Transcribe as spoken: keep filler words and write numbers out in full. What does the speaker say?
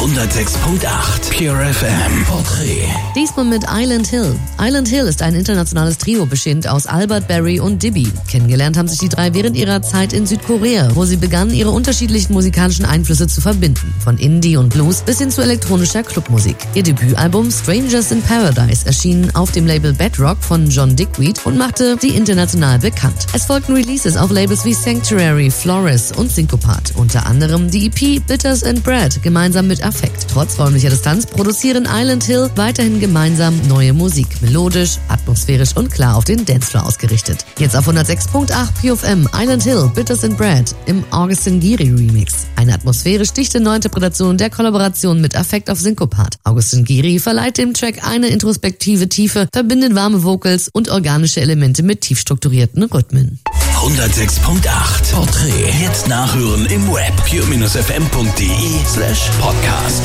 hundertsechs Komma acht Pure F M Porträt. Diesmal mit Island Hill. Island Hill ist ein internationales Trio bestehend aus Albert, Barry und Dibby. Kennengelernt haben sich die drei während ihrer Zeit in Südkorea, wo sie begannen, ihre unterschiedlichen musikalischen Einflüsse zu verbinden. Von Indie und Blues bis hin zu elektronischer Clubmusik. Ihr Debütalbum Strangers in Paradise erschien auf dem Label Bedrock von John Dickweed und machte sie international bekannt. Es folgten Releases auf Labels wie Sanctuary, Flores und Syncopat. Unter anderem die E P Bitters and Bread gemeinsam mit Affekt. Trotz räumlicher Distanz produzieren Island Hill weiterhin gemeinsam neue Musik. Melodisch, atmosphärisch und klar auf den Dancefloor ausgerichtet. Jetzt auf hundertsechs Komma acht P F M Island Hill Bitters and Bread im Augustin Giri Remix. Eine atmosphärisch dichte Neuinterpretation der Kollaboration mit Affekt auf Syncopat. Augustin Giri verleiht dem Track eine introspektive Tiefe, verbindet warme Vocals und organische Elemente mit tief strukturierten Rhythmen. hundertsechs Komma acht Porträt. Jetzt nachhören im Web pure F M punkt de slash podcast.